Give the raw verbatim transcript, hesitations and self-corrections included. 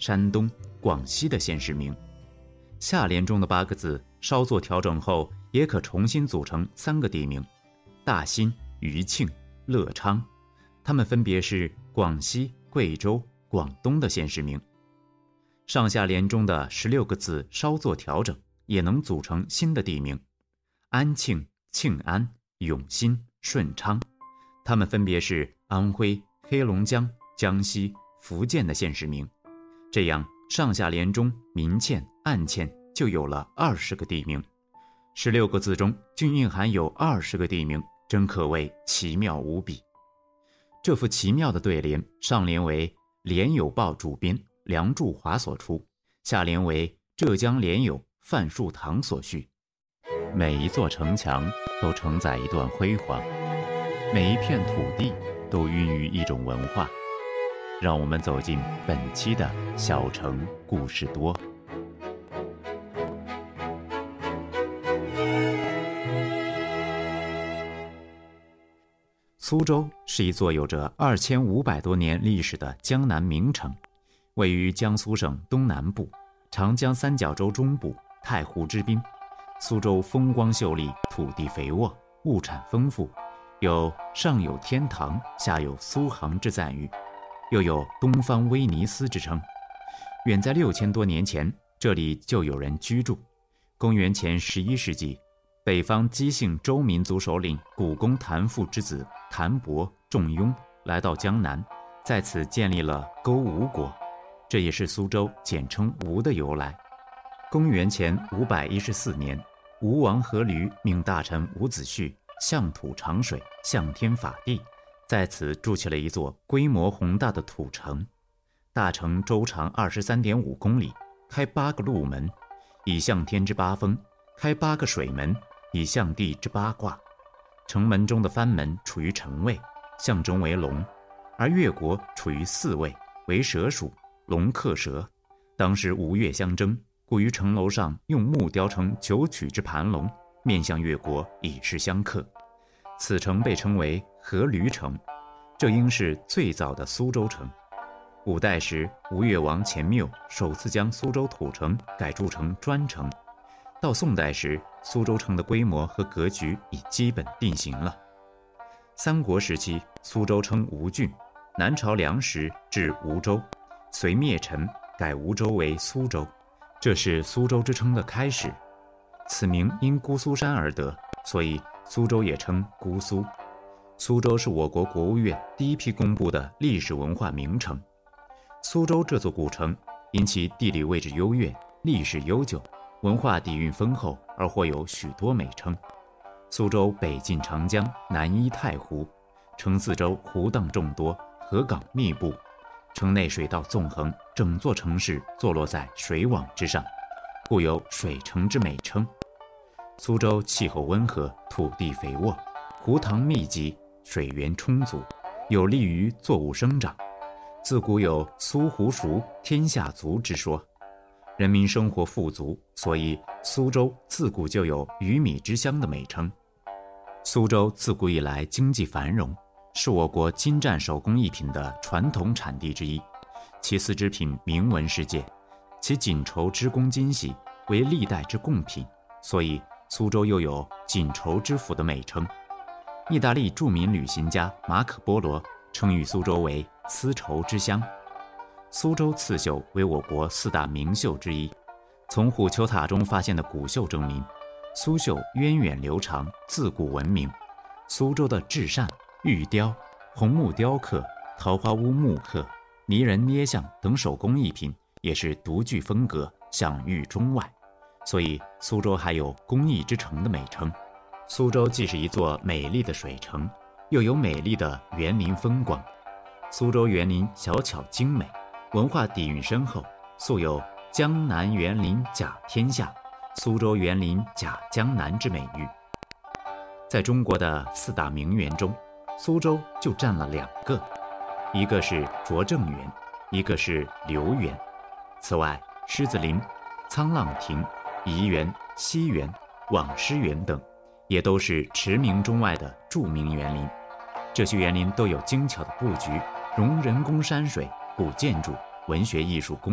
山东、广西的县市名。下联中的八个字稍作调整后，也可重新组成三个地名：大兴、余庆、乐昌，它们分别是广西、贵州、广东的县市名。上下联中的十六个字稍作调整，也能组成新的地名：安庆、庆安、永新、顺昌，它们分别是安徽、黑龙江、江西、福建的县市名。这样上下联中明堑、暗堑就有了二十个地名，十六个字中均蕴含有二十个地名，真可谓奇妙无比。这幅奇妙的对联，上联为联友报主编梁祝华所出，下联为浙江联友范树堂所序。每一座城墙都承载一段辉煌，每一片土地都孕育一种文化。让我们走进本期的小城故事多。苏州是一座有着二千五百多年历史的江南名城，位于江苏省东南部，长江三角洲中部，太湖之滨。苏州风光秀丽，土地肥沃，物产丰富，有上有天堂，下有苏杭之赞誉，又有东方威尼斯之称。远在六千多年前，这里就有人居住。公元前十一世纪，北方姬姓周民族首领古公谭父之子谭伯、仲雍来到江南，在此建立了勾吴国，这也是苏州简称吴的由来。公元前五百一十四年，吴王阖闾命大臣伍子胥向土长水，向天法地，在此筑起了一座规模宏大的土城。大城周长二十三点五公里，开八个路门，以向天之八风；开八个水门，以向地之八卦。城门中的藩门处于辰位，象征为龙；而越国处于巳位，为蛇属，龙克蛇。当时吴越相争，故于城楼上用木雕成九曲之盘龙，面向越国，以示相克。此城被称为阖闾城，这应是最早的苏州城。五代时，吴越王钱缪首次将苏州土城改筑成砖城。到宋代时，苏州城的规模和格局已基本定型了。三国时期，苏州称吴郡，南朝梁时至吴州，隋灭陈，改吴州为苏州，这是苏州之称的开始。此名因姑苏山而得，所以苏州也称姑苏。苏州是我国国务院第一批公布的历史文化名城。苏州这座古城因其地理位置优越，历史悠久，文化底蕴丰厚，而获有许多美称。苏州北近长江，南依太湖，城四周湖荡众多，河港密布，城内水道纵横，整座城市坐落在水网之上，故有水城之美称。苏州气候温和，土地肥沃，湖塘密集，水源充足，有利于作物生长。自古有苏湖熟，天下足之说，人民生活富足，所以苏州自古就有鱼米之乡的美称。苏州自古以来经济繁荣，是我国精湛手工艺品的传统产地之一，其丝织品名闻世界，其锦绸织工精细，为历代之贡品，所以苏州又有锦绸之府的美称。意大利著名旅行家马可波罗称誉苏州为丝绸之乡。苏州刺绣为我国四大名绣之一，从虎丘塔中发现的古绣证明，苏绣源远流长，自古闻名。苏州的制扇、玉雕、红木雕刻、桃花坞木刻、泥人捏像等手工艺品也是独具风格，享誉中外，所以苏州还有工艺之城的美称。苏州既是一座美丽的水城，又有美丽的园林风光。苏州园林小巧精美，文化底蕴深厚，素有江南园林甲天下，苏州园林甲江南之美誉。在中国的四大名园中，苏州就占了两个，一个是拙政园，一个是留园。此外，狮子林、沧浪亭、颐园、西园、网师园等也都是驰名中外的著名园林。这些园林都有精巧的布局，融人工山水、古建筑、文学艺术工